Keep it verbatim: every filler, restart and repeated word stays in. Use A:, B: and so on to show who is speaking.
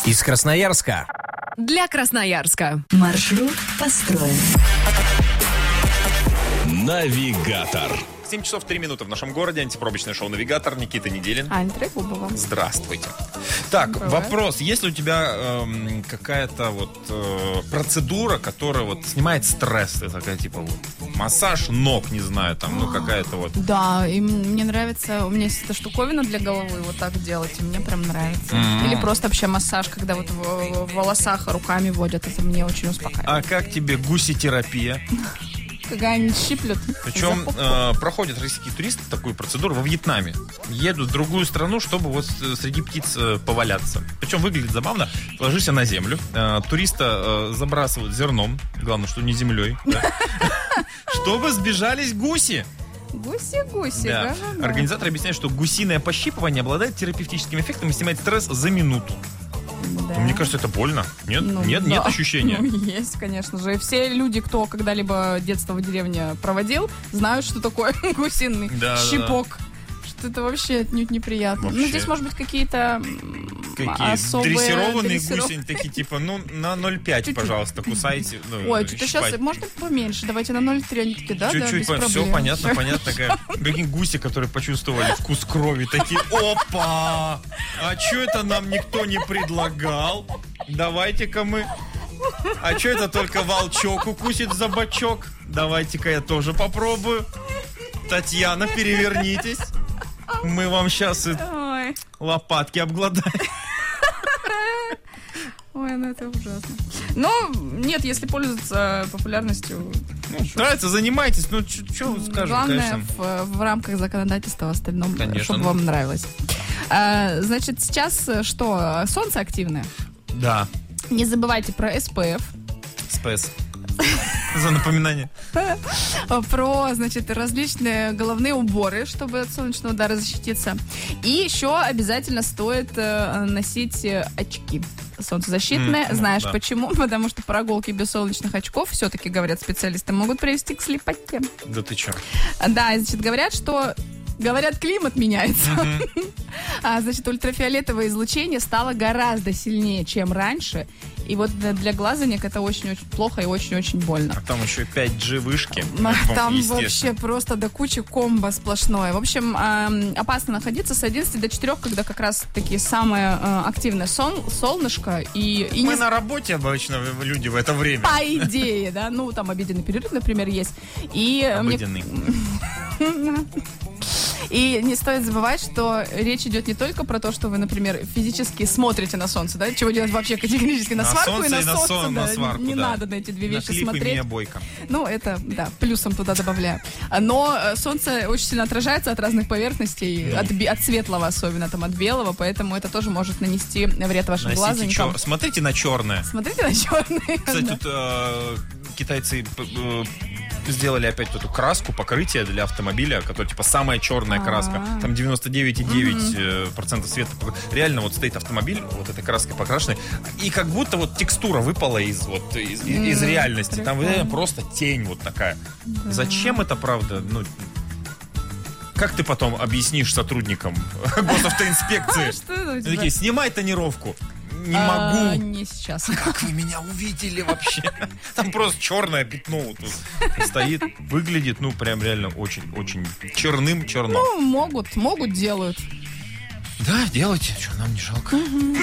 A: Из Красноярска.
B: Для Красноярска.
C: Маршрут построен.
D: Навигатор.
E: семь часов три минуты в нашем городе. Антипробочное шоу «Навигатор». Никита Неделин.
B: Аня Трегубова.
E: Здравствуйте. Так,
B: Бывает.
E: вопрос. Есть ли у тебя эм, какая-то вот э, процедура, которая вот снимает стресс? Это такая типа вот, массаж ног, не знаю, там, ну какая-то вот.
B: Да, и мне нравится, у меня есть эта штуковина для головы, вот так делать, и мне прям нравится.
E: Mm-hmm.
B: Или просто вообще массаж, когда вот в, в волосах руками водят, это мне очень успокаивает.
E: А как тебе гусетерапия?
B: Когда они щиплют.
E: Причем э, проходят российские туристы такую процедуру во Вьетнаме. Едут в другую страну, чтобы вот среди птиц э, поваляться. Причем выглядит забавно. Ложишься на землю. Э, туриста э, забрасывают зерном. Главное, что не землей. Чтобы сбежались гуси.
B: Гуси-гуси, да.
E: Организаторы объясняют, что гусиное пощипывание обладает терапевтическим эффектом и снимает стресс за минуту.
B: Да.
E: Мне кажется, это больно. Нет,
B: Ну,
E: нет,
B: да.
E: нет ощущения.
B: Ну, есть, конечно же. И все люди, кто когда-либо детство в деревне проводил, знают, что такое гусиный
E: Да,
B: щипок. Что это вообще отнюдь неприятно.
E: Вообще.
B: Ну, здесь, может быть, какие-то
E: Какие
B: особые...
E: дрессированные
B: дрессиров-
E: гусени, такие типа, ну, на ноль пять,
B: Чуть-чуть.
E: пожалуйста, кусайте. Ну,
B: Ой, что-то сейчас
E: щипать.
B: можно поменьше. Давайте на ноль целых три. Они такие, да, да,
E: Чуть-чуть,
B: без
E: по- все
B: проблем.
E: понятно, понятно. Такая. Какие гуси, которые почувствовали вкус крови, такие, опа! А что это нам никто не предлагал? Давайте-ка мы... А что это только волчок укусит за бочок? Давайте-ка я тоже попробую. Татьяна, перевернитесь. Мы вам сейчас и
B: Ой,
E: лопатки обгладаем.
B: ой, ну это ужасно. Но нет, если пользоваться популярностью,
E: Нравится, занимайтесь. Ну, что вы скажете,
B: главное
E: конечно.
B: в, в рамках законодательства, в остальном,
E: Конечно.
B: чтобы вам нравилось. А, значит, сейчас что? Солнце активное.
E: Да,
B: Не забывайте про эс пэ эф,
E: спэс. За напоминание.
B: про, значит, различные головные уборы, чтобы от солнечного удара защититься. И еще обязательно стоит э, носить э, очки солнцезащитные.
E: М, ну,
B: Знаешь
E: да.
B: почему? Потому что прогулки без солнечных очков, все-таки, говорят специалисты, могут привести к слепоте.
E: Да ты чё?
B: Да, и, значит, говорят, что... Говорят, климат меняется. А, значит, ультрафиолетовое излучение стало гораздо сильнее, чем раньше. И вот для, для глазанек это очень-очень плохо и очень-очень больно.
E: А там еще и пять джи вышки.
B: А,
E: Ну,
B: Там
E: естественно.
B: вообще просто до кучи комбо сплошное. В общем, эм, опасно находиться с одиннадцати до четырёх, когда как раз таки самое э, активное сон, солнышко. И, и
E: Мы
B: не
E: на работе обычно люди в это время.
B: по идее, да, ну там обеденный перерыв, например, есть. И э, мне
E: Обыденный.
B: И не стоит забывать, что речь идет не только про то, что вы, например, физически смотрите на солнце, да, чего делать вообще категорически на,
E: На
B: сварку
E: солнце
B: и на
E: и на
B: солнце,
E: сон-
B: да,
E: на сварку,
B: не
E: да.
B: надо на эти две
E: На
B: вещи
E: клип и
B: смотреть.
E: Мия Бойко.
B: Ну, это, да, плюсом туда добавляю. Но э, солнце очень сильно отражается от разных поверхностей,
E: Ну.
B: от, бе- от светлого особенно, там, от белого, поэтому это тоже может нанести вред вашим
E: Носите
B: глазонькам.
E: чё- Смотрите на черное.
B: Смотрите на черные.
E: Кстати, тут э, китайцы п- э, сделали опять эту краску, покрытие для автомобиля, которая типа самая черная краска.
B: А.
E: Там девяносто девять и девять десятых процента света. Реально вот стоит автомобиль вот этой краской покрашенной, и как будто вот текстура выпала из вот из, из
B: М,
E: реальности. Там
B: прикольно.
E: реально просто тень вот такая. Зачем это, правда? Ну, как ты потом объяснишь сотрудникам госавтоинспекции?
B: Что это у
E: Они
B: тебя?
E: такие, снимай тонировку. Не
B: А,
E: могу.
B: Не сейчас.
E: Как вы меня увидели вообще? Там просто черное пятно вот тут стоит, выглядит, ну, прям реально очень-очень черным черно.
B: Ну, могут, могут, делают.
E: Да, делайте, что нам не жалко.